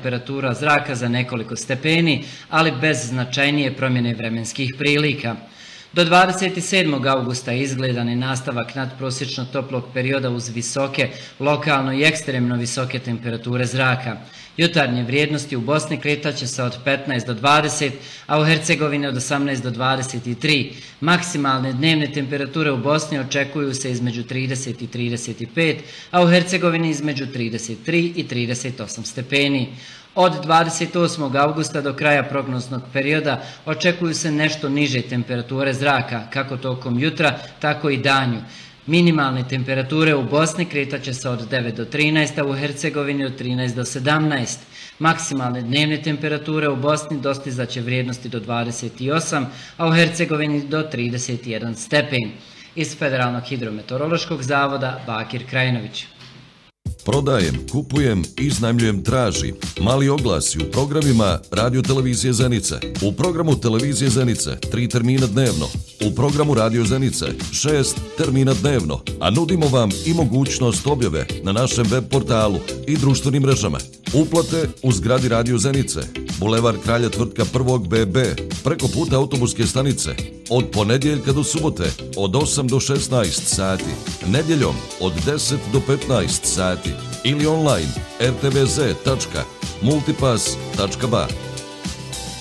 temperatura zraka za nekoliko stepeni, ali bez značajnije promjene vremenskih prilika. Do 27. augusta izgledan je nastavak nadprosječno toplog perioda uz visoke, lokalno i ekstremno visoke temperature zraka. Jutarnje vrijednosti u Bosni kretat će se od 15 do 20, a u Hercegovini od 18 do 23. Maksimalne dnevne temperature u Bosni očekuju se između 30 i 35, a u Hercegovini između 33 i 38 stepeni. Od 28. augusta do kraja prognoznog perioda očekuju se nešto niže temperature zraka, kako tokom jutra, tako i danju. Minimalne temperature u Bosni kretat će se od 9 do 13, a u Hercegovini od 13 do 17. Maksimalne dnevne temperature u Bosni dostizat će vrijednosti do 28, a u Hercegovini do 31 stepen. Iz Federalnog hidrometeorološkog zavoda Bakir Krajinović. Prodajem, kupujem, iznajmljujem, traži. Mali oglasi u programima Radio Televizije Zenice. U programu Televizije Zenice 3 termina dnevno. U programu Radio Zenice 6 termina dnevno. A nudimo vam i mogućnost objave na našem web portalu i društvenim mrežama. Uplate u zgradi Radio Zenice, Bulevar Kralja Tvrtka 1. BB, preko puta autobuske stanice, od ponedjeljka do subote, od 8 do 16 sati, nedjeljom od 10 do 15 sati ili online rtvz.multipass.ba.